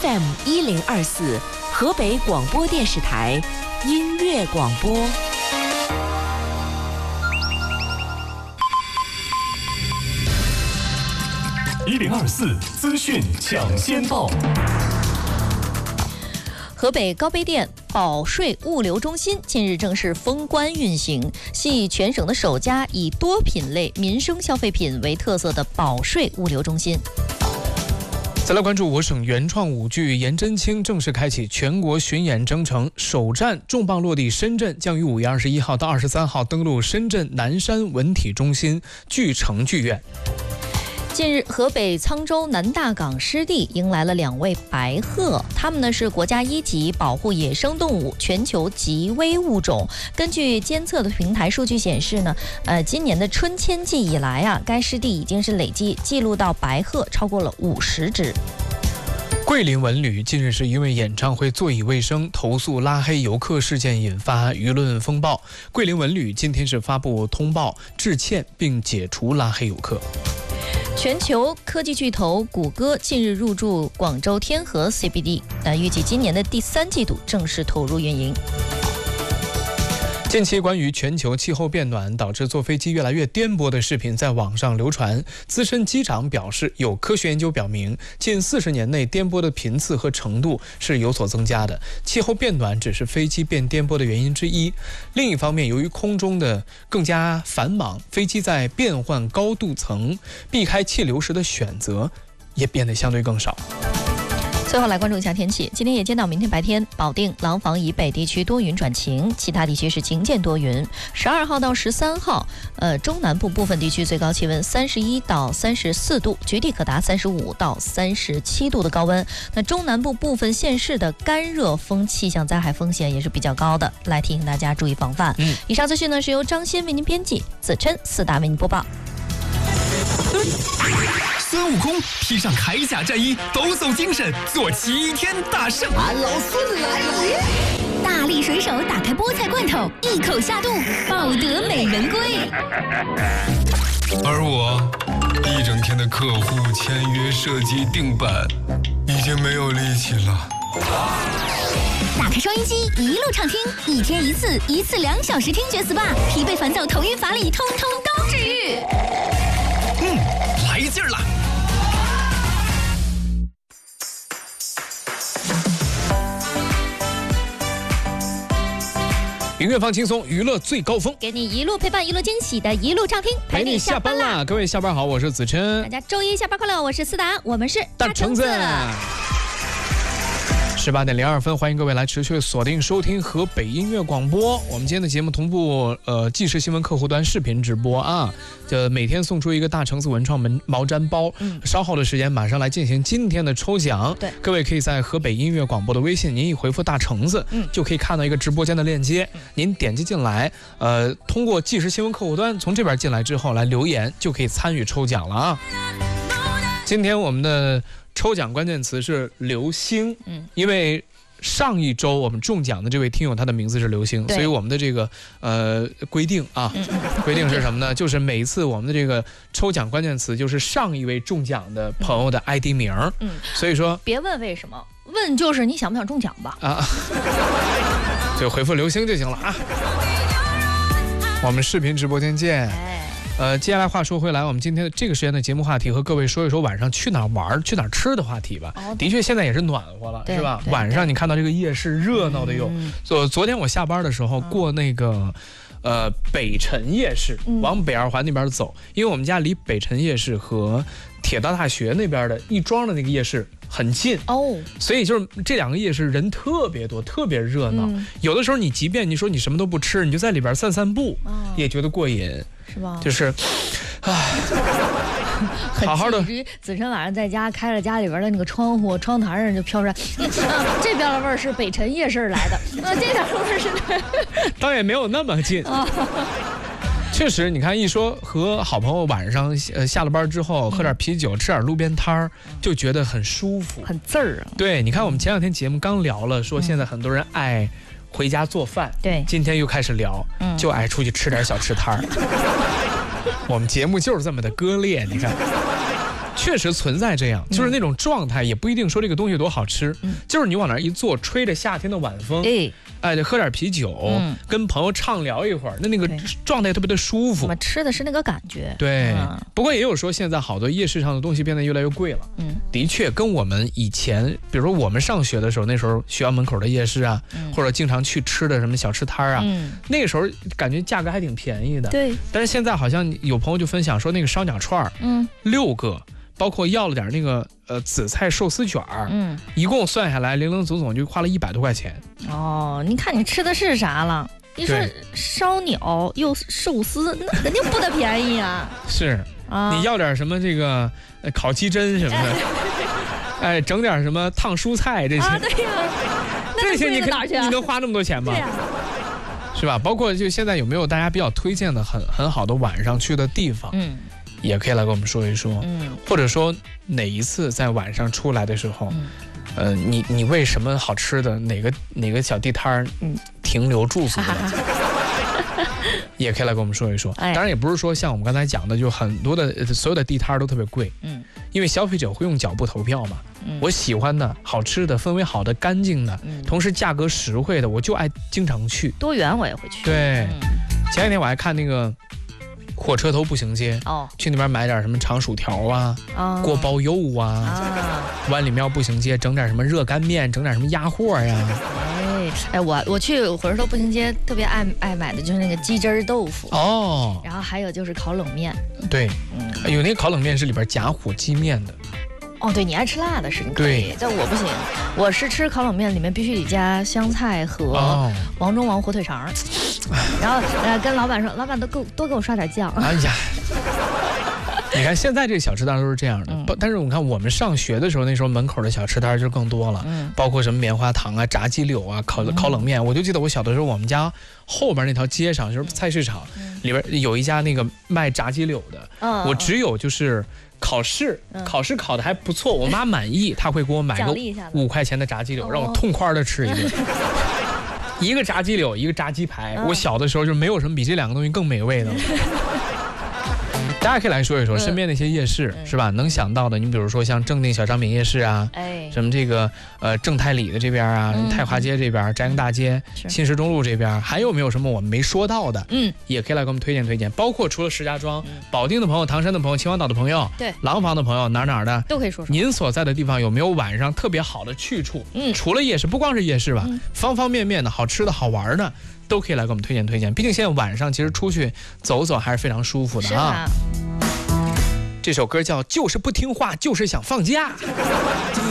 FM1024，河北广播电视台音乐广播。 1024资讯抢先报。 河北高碑店保税物流中心近日正式封关运行，系全省的首家以多品类民生消费品为特色的保税物流中心。 再来关注我省原创舞剧《颜真卿》正式开启全国巡演征程，首站重磅落地深圳，将于5月21号到23号登陆深圳南山文体中心剧城剧院。 近日，河北沧州南大港湿地迎来了2位白鹤，它们呢是国家1级保护野生动物全球极危物种。根据监测的平台数据显示呢，今年的春迁季以来啊，该湿地已经是累计记录到白鹤超过了50只。 桂林文旅近日是因为演唱会座椅卫生投诉拉黑游客事件引发舆论风暴，桂林文旅今天是发布通报致歉并解除拉黑游客。 全球科技巨头谷歌近日入驻广州天河 CBD， 预计今年的第3季度正式投入运营。 近期关于全球气候变暖导致坐飞机越来越颠簸的视频在网上流传，资深机长表示，有科学研究表明，近40年内颠簸的频次和程度是有所增加的，气候变暖只是飞机变颠簸的原因之一。另一方面，由于空中的更加繁忙，飞机在变换高度层、避开气流时的选择也变得相对更少。 最后来关注一下天气，今天夜间到明天白天，保定、廊坊以北地区多云转晴，其他地区是晴间多云。12号到13号，中南部部分地区最高气温31到34度，局地可达35到37度的高温。那中南部部分县市的干热风气象灾害风险也是比较高的，来提醒大家注意防范。以上资讯呢是由张鑫为您编辑，子琛、四大为您播报。 孙悟空披上铠甲战衣，抖擞精神，做齐天大圣。 俺老孙来了！ 大力水手打开菠菜罐头，一口下肚，抱得美人归。 而我一整天的客户签约、设计、定版，已经没有力气了。 打开收音机，一路畅听，1天1次，1次2小时听觉 SPA， 疲惫烦躁、头晕乏力，通通都治愈。 来劲儿了！ 音乐放轻松，娱乐最高峰， 给你一路陪伴，一路惊喜的一路畅听， 陪你下班啦！各位下班好，我是子琛。 大家周一下班快乐，我是思达，我们是大橙子。18点02分，欢迎各位来持续锁定收听河北音乐广播。我们今天的节目同步即时新闻客户端视频直播啊，每天送出一个大橙子文创毛毡包。稍后的时间马上来进行今天的抽奖。 对， 各位可以在河北音乐广播的微信，您一回复大橙子，就可以看到一个直播间的链接。您点击进来，通过即时新闻客户端从这边进来之后来留言，就可以参与抽奖了啊。今天我们的抽奖关键词是流星，因为上一周我们中奖的这位听友他的名字是流星，所以我们的这个规定啊，规定是什么呢？就是每一次我们的这个抽奖关键词就是上一位中奖的朋友的 ID 名，所以说别问为什么，问就是你想不想中奖吧啊， 就回复流星就行了啊。我们视频直播间见。接下来话说回来，我们今天的这个时间的节目话题和各位说一说晚上去哪儿玩、去哪儿吃的话题吧。的确，现在也是暖和了，是吧？晚上你看到这个夜市热闹的哟。昨天我下班的时候过那个北辰夜市，往北二环那边走，因为我们家离北辰夜市和铁道大学那边的亦庄的那个夜市很近哦，所以就是这2个夜市人特别多，特别热闹。有的时候你即便你说你什么都不吃，你就在里边散散步，也觉得过瘾， 是吧？ 就是，好好的。 子琛晚上在家开了家里边的那个窗户，窗台上就飘出来，这边的味儿是北辰夜市来的，这边的味儿是， 倒也没有那么近。确实，你看一说和好朋友晚上下了班之后喝点啤酒，吃点路边摊儿，就觉得很舒服， 很字儿啊。 对，你看我们前2天节目刚聊了，说现在很多人爱回家做饭， 对， 今天又开始聊，就爱出去吃点小吃摊儿。我们节目就是这么的割裂，你看。 确实存在这样，就是那种状态，也不一定说这个东西多好吃，就是你往那儿一坐，吹着夏天的晚风，哎，喝点啤酒，跟朋友畅聊一会儿，那个状态特别的舒服。 我们吃的是那个感觉。 对，不过也有说现在好多夜市上的东西变得越来越贵了。的确跟我们以前，比如说我们上学的时候，那时候学校门口的夜市啊，或者经常去吃的什么小吃摊啊，那个时候感觉价格还挺便宜的。 对。 但是现在好像有朋友就分享说，那个烧鸟串，6个。包括要了点那个紫菜寿司卷儿，一共算下来零零总总就花了100多块钱。 哦，你看你吃的是啥了？你说烧鸟又寿司，那肯定不得便宜啊。 是啊，你要点什么这个烤鸡胗什么的，哎，整点什么烫蔬菜这些， 对呀， 这些你能花那么多钱吗？是吧？包括就现在有没有大家比较推荐的很好的晚上去的地方？也可以来跟我们说一说，或者说哪一次在晚上出来的时候，你为什么好吃的哪个小地摊停留住宿了，也可以来跟我们说一说。当然也不是说像我们刚才讲的，就很多的所有的地摊都特别贵，因为消费者会用脚步投票嘛。我喜欢的好吃的氛围好的干净的，同时价格实惠的，我就爱经常去。 多远我也会去。 对，前几天我还看那个火车头步行街，去那边买点什么长薯条啊，锅包肉啊，万里庙步行街整点什么热干面，整点什么鸭货呀。 哎，我去火车头步行街特别爱买的就是那个鸡汁豆腐然后还有就是烤冷面。对， 有那个烤冷面是里边夹火鸡面的。 对，你爱吃辣的是你可以，但我不行，我是吃烤冷面里面必须得加香菜和王中王火腿肠，然后跟老板说，老板多给我刷点酱。哎呀， 你看现在这个小吃摊都是这样的，但是我看我们上学的时候，那时候门口的小吃摊就更多了，包括什么棉花糖啊、炸鸡柳啊、烤冷面。我就记得我小的时候，我们家后边那条街上就是菜市场里边有一家那个卖炸鸡柳的，我只有就是考试考的还不错，我妈满意，她会给我买个5块钱的炸鸡柳，让我痛快的吃一顿。一个炸鸡柳，一个炸鸡排。我小的时候就没有什么比这两个东西更美味的了。大家可以来说一说身边那些夜市，是吧？能想到的，你比如说像正定小商品夜市啊，什么这个正太里的这边啊，太华街这边，摘营大街、新石中路这边，还有没有什么我们没说到的？也可以来给我们推荐推荐。包括除了石家庄、保定的朋友、唐山的朋友、秦皇岛的朋友、廊坊的朋友，哪的都可以说说。 您所在的地方有没有晚上特别好的去处？除了夜市，不光是夜市吧，方方面面的好吃的好玩的。都可以来给我们推荐推荐，毕竟现在晚上其实出去走走还是非常舒服的啊。这首歌叫《就是不听话就是想放假》。